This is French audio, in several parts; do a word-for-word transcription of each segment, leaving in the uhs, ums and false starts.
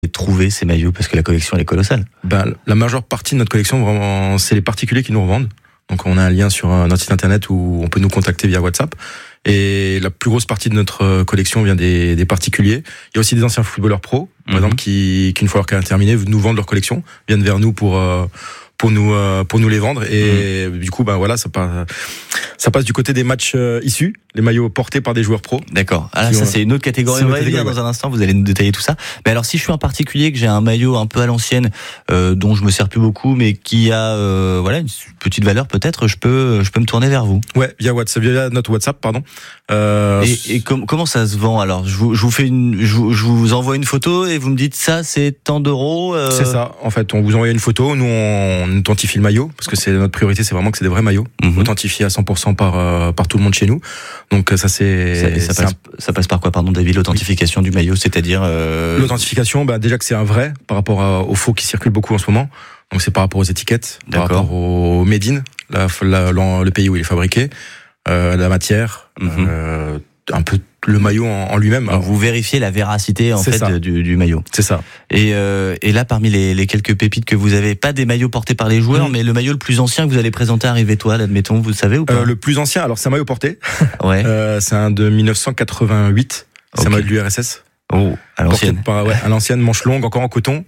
trouver ces maillots, parce que la collection elle est colossale? Ben, la majeure partie de notre collection, vraiment, c'est les particuliers qui nous revendent. Donc on a un lien sur notre site internet où on peut nous contacter via WhatsApp. Et la plus grosse partie de notre collection vient des, des particuliers. Il y a aussi des anciens footballeurs pros, par mmh. exemple, qui, qui une fois leur carrière terminée, nous vendent leur collection, viennent vers nous pour euh, pour nous euh, pour nous les vendre. Et mmh. du coup, ben voilà, ça passe ça passe du côté des matchs euh, issus, les maillots portés par des joueurs pros. D'accord. Ah là, ça c'est une autre catégorie. On va y venir dans un instant. Vous allez nous détailler tout ça. Mais alors, si je suis un particulier, que j'ai un maillot un peu à l'ancienne, euh, dont je me sers plus beaucoup, mais qui a euh, voilà une petite valeur peut-être, je peux je peux me tourner vers vous. Ouais, via WhatsApp, via notre WhatsApp, pardon. Euh, et, et com- comment ça se vend alors? Je vous, je vous fais une, je vous, je vous envoie une photo et vous me dites ça c'est tant d'euros. Euh... C'est ça. En fait, on vous envoie une photo, nous on authentifie le maillot parce que c'est notre priorité, c'est vraiment que c'est des vrais maillots, mm-hmm. authentifiés à cent pour cent par euh, par tout le monde chez nous. Donc ça c'est. Ça, ça, passe, un... ça passe par quoi, pardon, David? L'authentification oui. du maillot, c'est-à-dire euh... l'authentification, bah déjà que c'est un vrai par rapport à, aux faux qui circulent beaucoup en ce moment. Donc c'est par rapport aux étiquettes, D'accord. par rapport au made in, la, la, la, le pays où il est fabriqué, euh, la matière. Mm-hmm. Euh, un peu le maillot en, en lui-même. Alors, vous vérifiez la véracité en c'est fait du, du maillot. C'est ça. Et, euh, et là, parmi les, les quelques pépites que vous avez, pas des maillots portés par les joueurs, mmh. mais le maillot le plus ancien que vous allez présenter à Rive Étoile, admettons, vous le savez ou pas? euh, Le plus ancien, alors c'est un maillot porté. Ouais. Euh, c'est un de dix-neuf cent quatre-vingt-huit. C'est okay. un maillot de l'U R S S. Oh, à l'ancienne. Par, ouais, à l'ancienne, manche longue, encore en coton.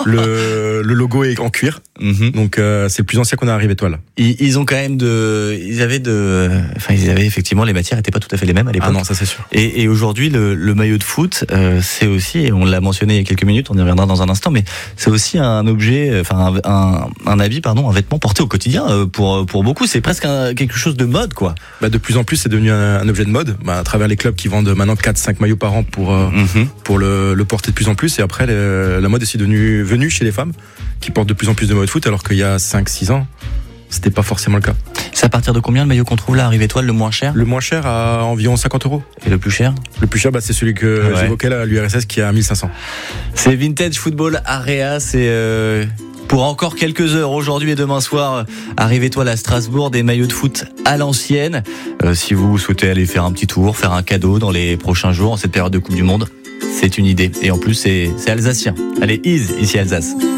le, le logo est en cuir. Mm-hmm. Donc, euh, c'est le plus ancien qu'on a à Rive Étoile. Ils, ils ont quand même de, ils avaient de, enfin, ils avaient effectivement, les matières étaient pas tout à fait les mêmes à l'époque. Ah non, ça c'est sûr. Et, et aujourd'hui, le, le maillot de foot, euh, c'est aussi, et on l'a mentionné il y a quelques minutes, on y reviendra dans un instant, mais c'est aussi un objet, enfin, un, un, un habit, pardon, un vêtement porté au quotidien, euh, pour, pour beaucoup. C'est presque un, quelque chose de mode, quoi. Bah, de plus en plus, c'est devenu un, un objet de mode, bah, à travers les clubs qui vendent maintenant quatre cinq maillots par an pour, euh, mm-hmm. pour le, le porter de plus en plus. Et après, le, la mode est aussi devenue, venue chez les femmes qui portent de plus en plus de maillots de foot, alors qu'il y a cinq six ans, c'était pas forcément le cas. C'est à partir de combien le maillot qu'on trouve là à Rive Étoile, le moins cher? Le moins cher à environ cinquante euros. Et le plus cher? Le plus cher, bah, c'est celui que ouais. j'évoquais là, l'U R S S, qui est à mille cinq cents. C'est Vintage Football Area, c'est euh, pour encore quelques heures aujourd'hui et demain soir à Rive Étoile à Strasbourg, des maillots de foot à l'ancienne. Euh, si vous souhaitez aller faire un petit tour, faire un cadeau dans les prochains jours en cette période de Coupe du Monde, c'est une idée. Et en plus, c'est, c'est alsacien. Allez, Is, ici Alsace.